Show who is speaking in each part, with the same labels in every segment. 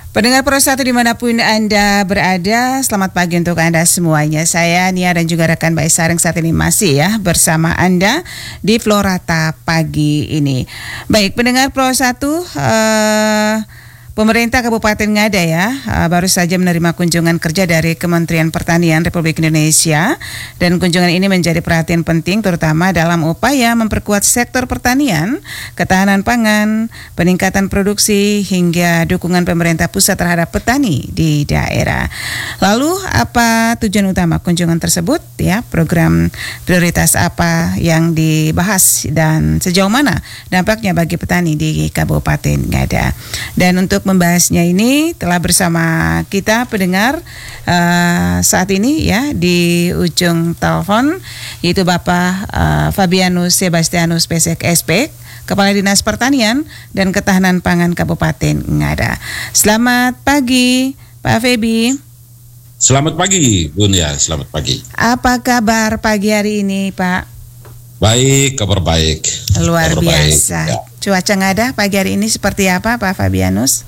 Speaker 1: Pendengar Pro 1 dimanapun Anda berada, selamat pagi untuk Anda semuanya. Saya Nia dan juga rekan Mbak Sareng saat ini masih bersama Anda di Florata pagi ini. Baik, pendengar Pro 1, pemerintah Kabupaten Ngada baru saja menerima kunjungan kerja dari Kementerian Pertanian Republik Indonesia, dan kunjungan ini menjadi perhatian penting terutama dalam upaya memperkuat sektor pertanian, ketahanan pangan, peningkatan produksi hingga dukungan pemerintah pusat terhadap petani di daerah. Lalu apa tujuan utama kunjungan tersebut program prioritas apa yang dibahas dan sejauh mana dampaknya bagi petani di Kabupaten Ngada. Dan untuk membahasnya ini telah bersama kita pendengar saat ini di ujung telepon, yaitu Bapak Fabianus Sebastianus Pesek SP, Kepala Dinas Pertanian dan Ketahanan Pangan Kabupaten Ngada. Selamat pagi Pak Febi.
Speaker 2: Selamat pagi Bun selamat pagi.
Speaker 1: Apa kabar pagi hari ini Pak?
Speaker 2: Baik, kabar baik.
Speaker 1: Luar
Speaker 2: kabar
Speaker 1: biasa.
Speaker 2: Baik,
Speaker 1: Cuaca Ngada pagi hari ini seperti apa Pak Fabianus?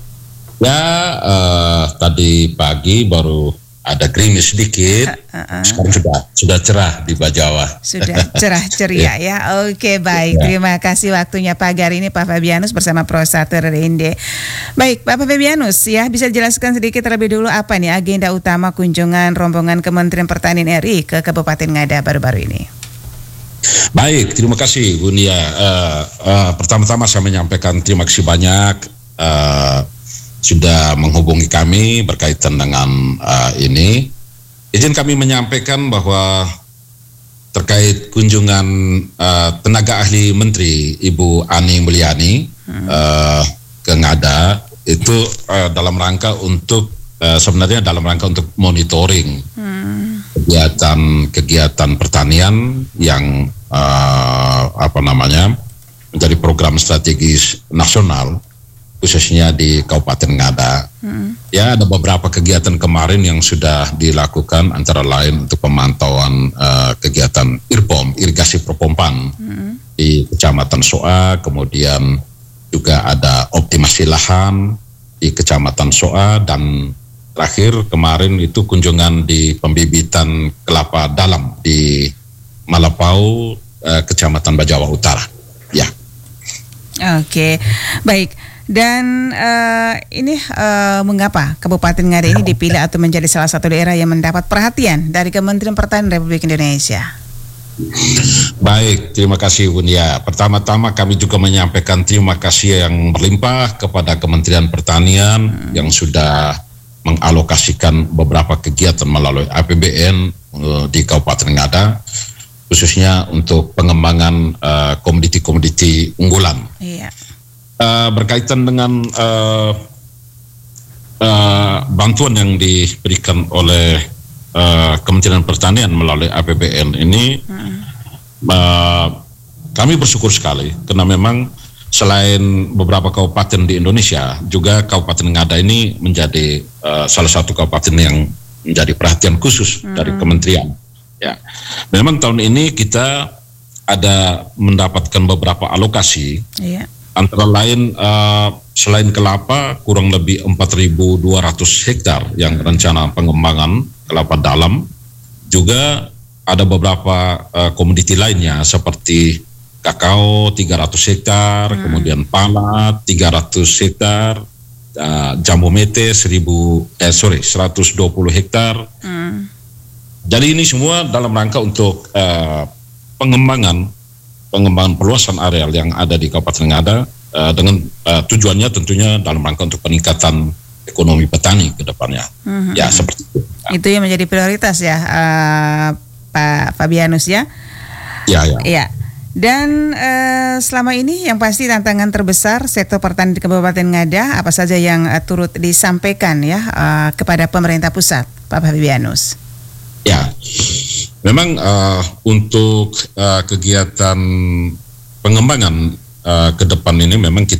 Speaker 2: Tadi pagi baru ada gerimis sedikit. Sekarang sudah cerah di Bajawa.
Speaker 1: Sudah cerah ceria Oke, baik. Terima kasih waktunya pagi hari ini Pak Fabianus bersama Pro 1 RRIND. Baik, Pak Fabianus bisa jelaskan sedikit terlebih dulu apa nih agenda utama kunjungan rombongan Kementerian Pertanian RI ke Kabupaten Ngada baru-baru ini?
Speaker 2: Baik, terima kasih Bu Nia. Pertama-tama saya menyampaikan terima kasih banyak sudah menghubungi kami berkaitan dengan ini. Izin kami menyampaikan bahwa terkait kunjungan tenaga ahli Menteri Ibu Ani Mulyani ke Ngada itu dalam rangka untuk sebenarnya dalam rangka untuk monitoring kegiatan pertanian yang menjadi program strategis nasional khususnya di Kabupaten Ngada. Ada beberapa kegiatan kemarin yang sudah dilakukan, antara lain untuk pemantauan kegiatan IRPOM, irigasi perpompan di Kecamatan Soa, kemudian juga ada optimasi lahan di Kecamatan Soa, dan terakhir kemarin itu kunjungan di pembibitan kelapa dalam di Malapau, Kecamatan Bajawa Utara.
Speaker 1: Oke, baik. Dan mengapa Kabupaten Ngada ini dipilih atau menjadi salah satu daerah yang mendapat perhatian dari Kementerian Pertanian Republik Indonesia?
Speaker 2: Baik, terima kasih Bun. Pertama-tama kami juga menyampaikan terima kasih yang berlimpah kepada Kementerian Pertanian yang sudah mengalokasikan beberapa kegiatan melalui APBN di Kabupaten Ngada, khususnya untuk pengembangan komoditi-komoditi unggulan.
Speaker 1: Iya.
Speaker 2: Berkaitan dengan bantuan yang diberikan oleh Kementerian Pertanian melalui APBN ini, kami bersyukur sekali karena memang selain beberapa kabupaten di Indonesia, juga Kabupaten Ngada ini menjadi salah satu kabupaten yang menjadi perhatian khusus dari Kementerian. Memang tahun ini kita ada mendapatkan beberapa alokasi. Antara lain selain kelapa kurang lebih 4.200 hektar yang rencana pengembangan kelapa dalam, juga ada beberapa komoditi lainnya seperti kakao 300 hektar, kemudian pala 300 hektar, jambu mete 120 hektar. Jadi ini semua dalam rangka untuk pengembangan perluasan areal yang ada di Kabupaten Ngada, dengan tujuannya tentunya dalam rangka untuk peningkatan ekonomi petani ke depannya. Seperti itu.
Speaker 1: Itu yang menjadi prioritas Pak Fabianus ya. Dan selama ini yang pasti tantangan terbesar sektor pertanian di Kabupaten Ngada apa saja yang turut disampaikan kepada pemerintah pusat, Pak Fabianus?
Speaker 2: Memang untuk kegiatan pengembangan ke depan ini memang kita